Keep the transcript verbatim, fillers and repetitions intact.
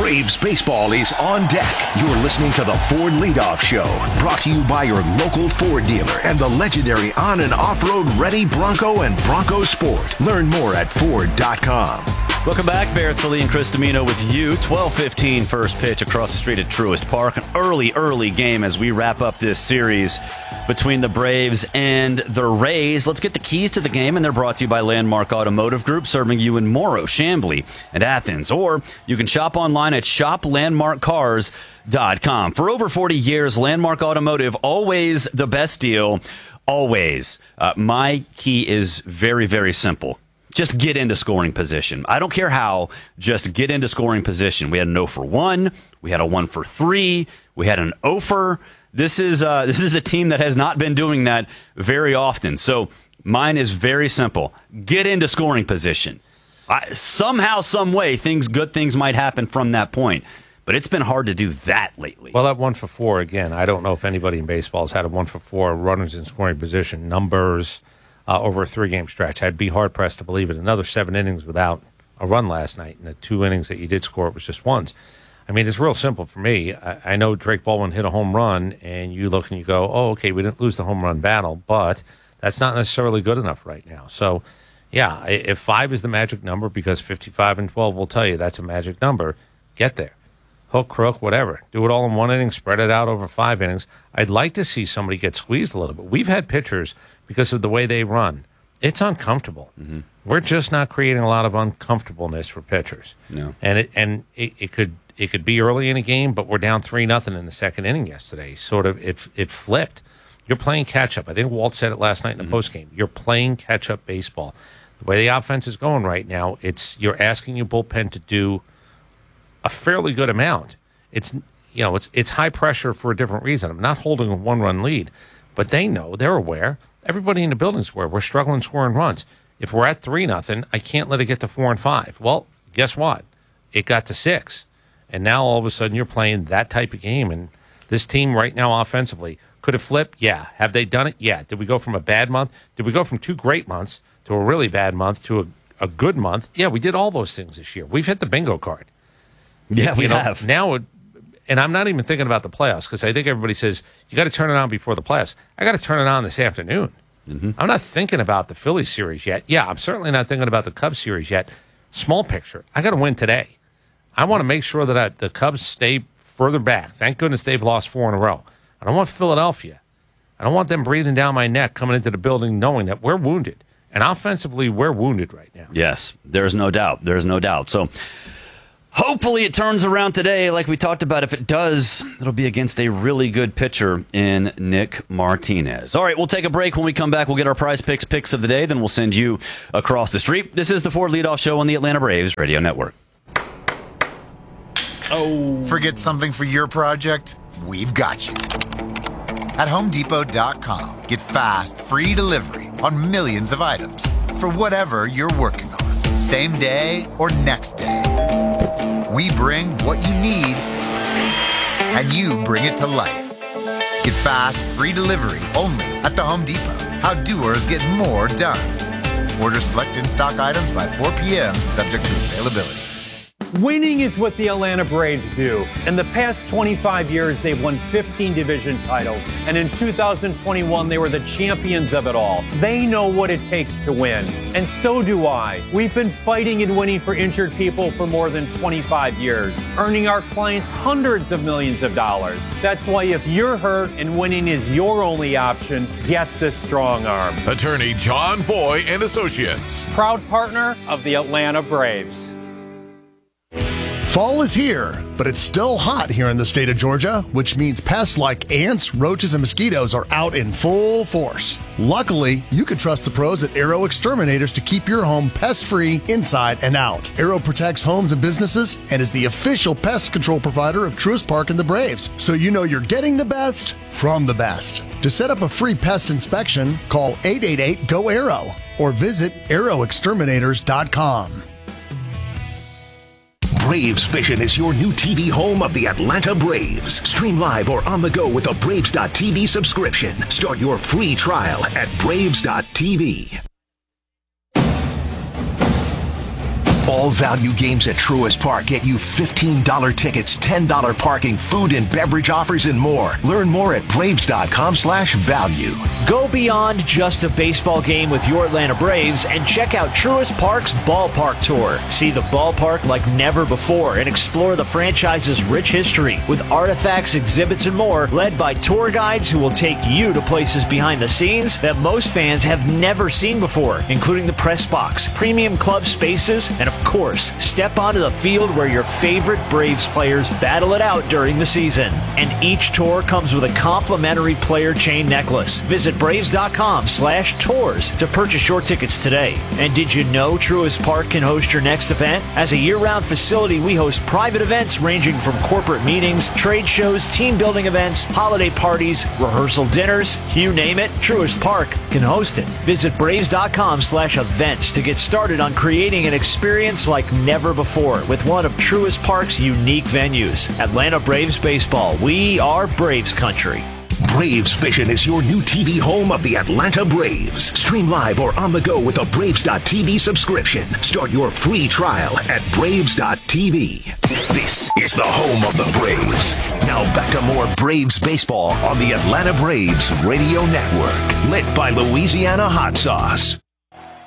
Braves baseball is on deck. You're listening to the Ford Leadoff Show, brought to you by your local Ford dealer and the legendary on- and off-road ready Bronco and Bronco Sport. Learn more at Ford dot com. Welcome back. Barrett Salee and Chris Domino with you. twelve fifteen first pitch across the street at Truist Park. An early, early game as we wrap up this series between the Braves and the Rays. Let's get the keys to the game, and they're brought to you by Landmark Automotive Group, serving you in Morrow, Chamblee, and Athens. Or you can shop online at shop landmark cars dot com. For over forty years, Landmark Automotive, always the best deal, always. Uh, my key is very, very simple. Just get into scoring position. I don't care how, just get into scoring position. We had an oh for one, we had a one for three, we had an oh for. This is uh, this is a team that has not been doing that very often. So mine is very simple. Get into scoring position. I, somehow, some way, things good things might happen from that point. But it's been hard to do that lately. Well, that one for four, again, I don't know if anybody in baseball has had a one for four runners in scoring position numbers uh, over a three-game stretch. I'd be hard-pressed to believe it. Another seven innings without a run last night, and the two innings that you did score, it was just ones. I mean, it's real simple for me. I, I know Drake Baldwin hit a home run, and you look and you go, oh, okay, we didn't lose the home run battle, but that's not necessarily good enough right now. So, yeah, if five is the magic number, because fifty-five and twelve will tell you that's a magic number, get there. Hook, crook, whatever. Do it all in one inning, spread it out over five innings. I'd like to see somebody get squeezed a little bit. We've had pitchers, because of the way they run, it's uncomfortable. Mm-hmm. We're just not creating a lot of uncomfortableness for pitchers. No. And it and it, it could it could be early in a game, but we're down three nothing in the second inning yesterday. Sort of it it flipped. You're playing catch up. I think Walt said it last night in the mm-hmm. postgame. You're playing catch up baseball. The way the offense is going right now, it's you're asking your bullpen to do a fairly good amount. It's you know it's it's high pressure for a different reason. I'm not holding a one run lead, but they know, they're aware. Everybody in the building's aware. We're struggling scoring runs. If we're at three nothing, I can't let it get to four and five. Well, guess what? It got to six, and now all of a sudden you're playing that type of game. And this team right now offensively, could it flip? Yeah. Have they done it? Yeah. Did we go from a bad month? Did we go from two great months to a really bad month to a, a good month? Yeah, we did all those things this year. We've hit the bingo card. Yeah, we you know, have. Now, and I'm not even thinking about the playoffs, because I think everybody says, you got to turn it on before the playoffs. I got to turn it on this afternoon. Mm-hmm. I'm not thinking about the Phillies series yet. Yeah, I'm certainly not thinking about the Cubs series yet. Small picture. I got to win today. I want to make sure that I, the Cubs stay further back. Thank goodness they've lost four in a row. I don't want Philadelphia. I don't want them breathing down my neck coming into the building knowing that we're wounded. And offensively, we're wounded right now. Yes, there's no doubt. There's no doubt. So hopefully it turns around today. Like we talked about, if it does, it'll be against a really good pitcher in Nick Martinez. All right, we'll take a break. When we come back, we'll get our prize picks picks of the day. Then we'll send you across the street. This is the Ford Leadoff Show on the Atlanta Braves Radio Network. Oh. Forget something for your project? We've got you. At Home Depot dot com, get fast, free delivery on millions of items for whatever you're working on, same day or next day. We bring what you need, and you bring it to life. Get fast, free delivery only at the Home Depot. How doers get more done. Order select in-stock items by four p.m., subject to availability. Winning is what the Atlanta Braves do. In the past twenty-five years, they've won fifteen division titles. And in two thousand twenty-one, they were the champions of it all. They know what it takes to win. And so do I. We've been fighting and winning for injured people for more than twenty-five years, earning our clients hundreds of millions of dollars. That's why if you're hurt and winning is your only option, get the Strong Arm. Attorney John Foy and Associates. Proud partner of the Atlanta Braves. Fall is here, but it's still hot here in the state of Georgia, which means pests like ants, roaches, and mosquitoes are out in full force. Luckily, you can trust the pros at Arrow Exterminators to keep your home pest-free inside and out. Arrow protects homes and businesses and is the official pest control provider of Truist Park and the Braves, so you know you're getting the best from the best. To set up a free pest inspection, call eight eight eight, G O, ARROW or visit arrow exterminators dot com. Braves Vision is your new T V home of the Atlanta Braves. Stream live or on the go with a Braves dot T V subscription. Start your free trial at Braves dot T V. All value games at Truist Park get you fifteen dollars tickets, ten dollars parking, food and beverage offers, and more. Learn more at Braves.com slash value. Go beyond just a baseball game with your Atlanta Braves and check out Truist Park's Ballpark Tour. See the ballpark like never before and explore the franchise's rich history with artifacts, exhibits, and more, led by tour guides who will take you to places behind the scenes that most fans have never seen before, including the press box, premium club spaces, and of course, step onto the field where your favorite Braves players battle it out during the season. And each tour comes with a complimentary player chain necklace. Visit Braves.com slash tours to purchase your tickets today. And did you know Truist Park can host your next event? As a year-round facility, we host private events ranging from corporate meetings, trade shows, team building events, holiday parties, rehearsal dinners, you name it, Truist Park can host it. Visit Braves.com slash events to get started on creating an experience like never before with one of Truist Park's unique venues. Atlanta Braves Baseball. We are Braves country. Braves Vision is your new T V home of the Atlanta Braves. Stream live or on the go with a Braves dot T V subscription. Start your free trial at Braves dot T V. This is the home of the Braves. Now back to more Braves baseball on the Atlanta Braves Radio Network. Lit by Louisiana Hot Sauce.